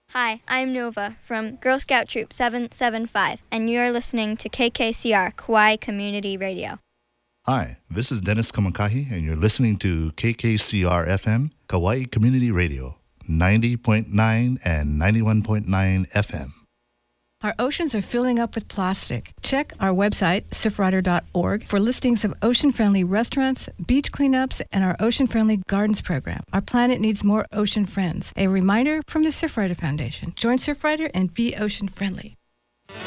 Hi, I'm Nova from Girl Scout Troop 775, and you're listening to KKCR Kauai Community Radio. Hi, this is Dennis Kamakahi, and you're listening to KKCR FM, Kauai Community Radio, 90.9 and 91.9 FM. Our oceans are filling up with plastic. Check our website, surfrider.org, for listings of ocean-friendly restaurants, beach cleanups, and our ocean-friendly gardens program. Our planet needs more ocean friends. A reminder from the Surfrider Foundation. Join Surfrider and be ocean-friendly.